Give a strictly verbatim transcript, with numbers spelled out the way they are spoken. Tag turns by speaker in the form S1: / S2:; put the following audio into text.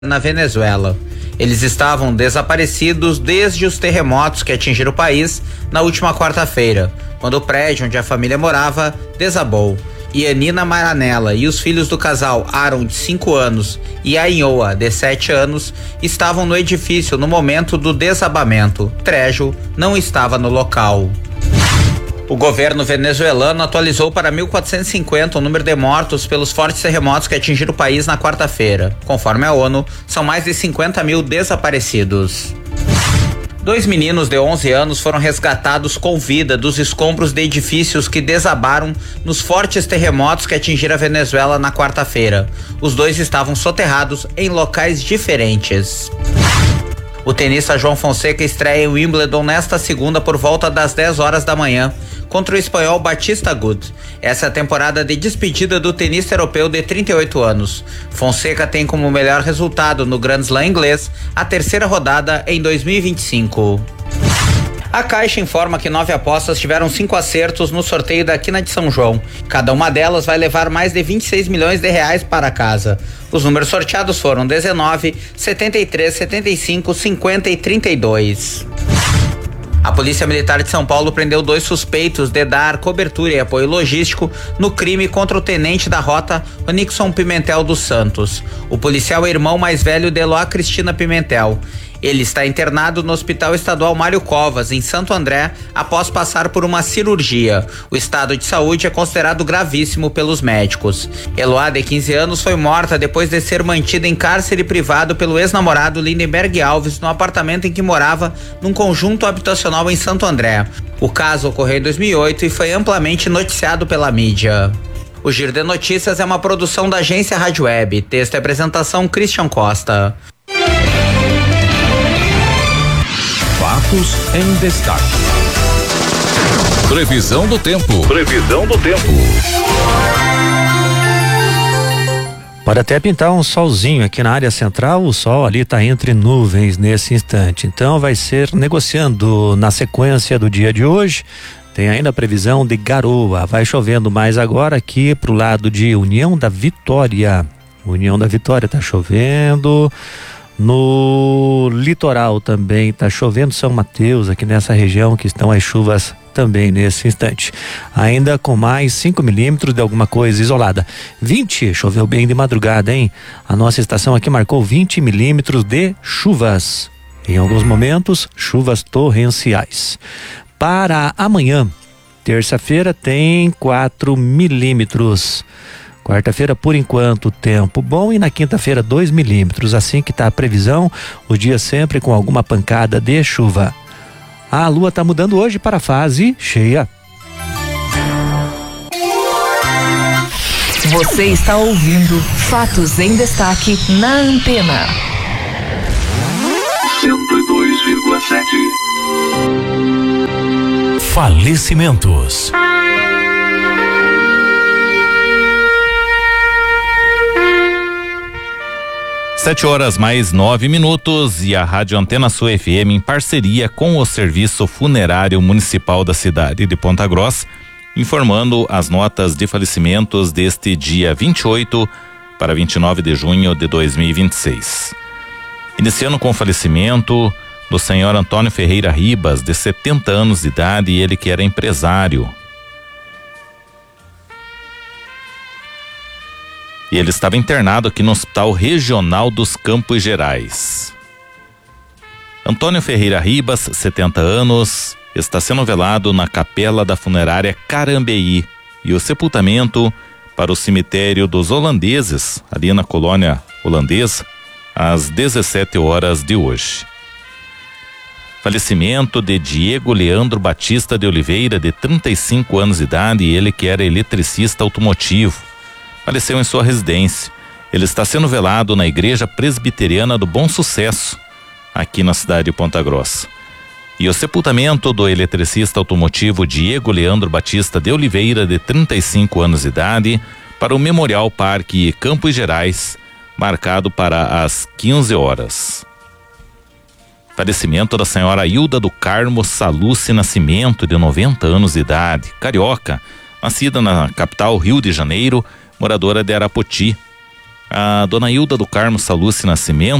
S1: na Venezuela. Eles estavam desaparecidos desde os terremotos que atingiram o país na última quarta-feira, quando o prédio onde a família morava desabou. Yanina Maranella e os filhos do casal Aaron, de cinco anos, e Ainhoa, de sete anos, estavam no edifício no momento do desabamento. Trejo não estava no local. O governo venezuelano atualizou para mil quatrocentos e cinquenta o número de mortos pelos fortes terremotos que atingiram o país na quarta-feira. Conforme a ONU, são mais de cinquenta mil desaparecidos. Dois meninos de onze anos foram resgatados com vida dos escombros de edifícios que desabaram nos fortes terremotos que atingiram a Venezuela na quarta-feira. Os dois estavam soterrados em locais diferentes. O tenista João Fonseca estreia em Wimbledon nesta segunda por volta das dez horas da manhã contra o espanhol Bautista Agut. Essa é a temporada de despedida do tenista europeu de trinta e oito anos. Fonseca tem como melhor resultado no Grand Slam inglês a terceira rodada em dois mil e vinte e cinco. A Caixa informa que nove apostas tiveram cinco acertos no sorteio da Quina de São João. Cada uma delas vai levar mais de vinte e seis milhões de reais para casa. Os números sorteados foram dezenove, setenta e três, setenta e cinco, cinquenta e trinta e dois. A Polícia Militar de São Paulo prendeu dois suspeitos de dar cobertura e apoio logístico no crime contra o tenente da rota, Nixon Pimentel dos Santos. O policial é irmão mais velho de Eloá Cristina Pimentel. Ele está internado no Hospital Estadual Mário Covas, em Santo André, após passar por uma cirurgia. O estado de saúde é considerado gravíssimo pelos médicos. Eloá, de quinze anos, foi morta depois de ser mantida em cárcere privado pelo ex-namorado Lindenberg Alves no apartamento em que morava num conjunto habitacional em Santo André. O caso ocorreu em dois mil e oito e foi amplamente noticiado pela mídia. O Giro de Notícias é uma produção da agência Rádio Web. Texto e apresentação Christian Costa.
S2: Fatos em destaque. Previsão do tempo. Previsão do tempo.
S3: Pode até pintar um solzinho aqui na área central, o sol ali está entre nuvens nesse instante. Então vai ser negociando na sequência do dia de hoje. Tem ainda a previsão de garoa. Vai chovendo mais agora aqui pro lado de União da Vitória. União da Vitória tá chovendo. No litoral também tá chovendo, São Mateus, aqui nessa região que estão as chuvas também nesse instante. Ainda com mais cinco milímetros de alguma coisa isolada. vinte, choveu bem de madrugada, hein? A nossa estação aqui marcou vinte milímetros de chuvas. Em alguns momentos, chuvas torrenciais. Para amanhã, terça-feira, tem quatro milímetros. Quarta-feira, por enquanto, tempo bom, e na quinta-feira, dois milímetros. Assim que está a previsão, o dia sempre com alguma pancada de chuva. A lua está mudando hoje para a fase cheia.
S4: Você está ouvindo Fatos em Destaque na Antena.
S2: cento e dois vírgula sete. Falecimentos. Sete horas mais nove minutos e a Rádio Antena Sul F M, em parceria com o Serviço Funerário Municipal da cidade de Ponta Grossa, informando as notas de falecimentos deste dia vinte e oito para vinte e nove de junho de dois mil e vinte e seis. Iniciando com o falecimento do senhor Antônio Ferreira Ribas, de setenta anos de idade, ele que era empresário. E ele estava internado aqui no Hospital Regional dos Campos Gerais. Antônio Ferreira Ribas, setenta anos, está sendo velado na capela da funerária Carambeí, e o sepultamento para o cemitério dos holandeses, ali na colônia holandesa, às dezessete horas de hoje. Falecimento de Diego Leandro Batista de Oliveira, de trinta e cinco anos de idade, e ele que era eletricista automotivo. Faleceu em sua residência. Ele está sendo velado na Igreja Presbiteriana do Bom Sucesso, aqui na cidade de Ponta Grossa. E o sepultamento do eletricista automotivo Diego Leandro Batista de Oliveira, de trinta e cinco anos de idade, para o Memorial Parque Campos Gerais, marcado para as quinze horas. Falecimento da senhora Hilda do Carmo Saluce Nascimento, de noventa anos de idade, carioca, nascida na capital Rio de Janeiro, moradora de Arapoti. A dona Hilda do Carmo Saluce Nascimento